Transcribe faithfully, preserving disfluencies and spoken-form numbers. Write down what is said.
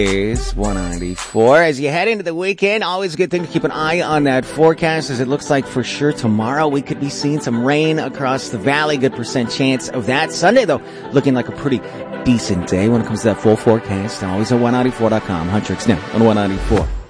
Is one ninety-four. As you head into the weekend, always a good thing to keep an eye on that forecast, as it looks like for sure tomorrow we could be seeing some rain across the valley. Good percent chance of that. Sunday, though, looking like a pretty decent day when it comes to that full forecast. Always at one ninety-four dot com. Huntrix now on one ninety-four.